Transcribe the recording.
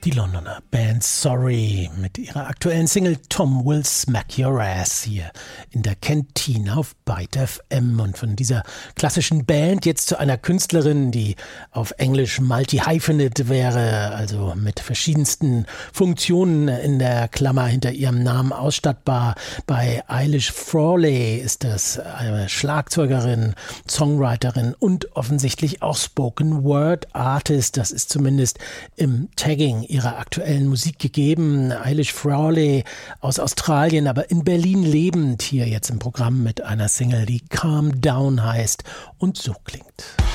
Die Londoner Band Sorry mit ihrer aktuellen Single Tom Will Smack Your Ass hier in der Kantine auf Byte FM. Und von dieser klassischen Band jetzt zu einer Künstlerin, die auf Englisch multi-hyphenate wäre, also mit verschiedensten Funktionen in der Klammer hinter ihrem Namen ausstattbar. Bei Eilish Frawley ist das eine Schlagzeugerin, Songwriterin und offensichtlich auch Spoken Word Artist. Das ist zumindest im Tagging ihrer aktuellen Musik gegeben. Eilish Frawley aus Australien, aber in Berlin lebend, hier jetzt im Programm mit einer Single, die Calm Down heißt und so klingt.